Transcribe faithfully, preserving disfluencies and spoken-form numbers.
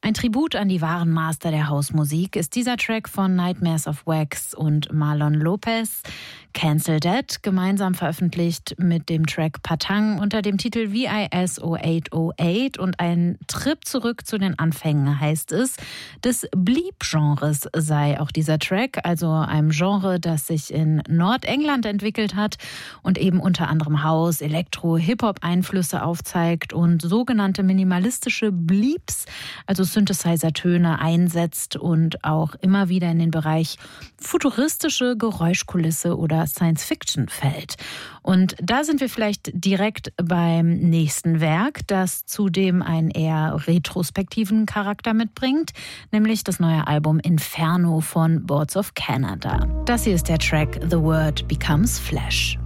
Ein Tribut an die wahren Master der Hausmusik ist dieser Track von Nightmares of Wax und Marlon Lopez, Cancel That, gemeinsam veröffentlicht mit dem Track Patang unter dem Titel V I S zero acht zero acht, und ein Trip zurück zu den Anfängen, heißt es, des Bleep-Genres sei auch dieser Track, also einem Genre, das sich in Nordengland entwickelt hat und eben unter anderem House, Elektro, Hip-Hop-Einflüsse aufzeigt und sogenannte minimalistische Bleeps, also Synthesizer-Töne, einsetzt und auch immer wieder in den Bereich futuristische Geräuschkulisse oder Science-Fiction fällt. Und da sind wir vielleicht direkt beim nächsten Werk, das zudem einen eher retrospektiven Charakter mitbringt, nämlich das neue Album Inferno von Boards of Canada. Das hier ist der Track The Word Becomes Flesh.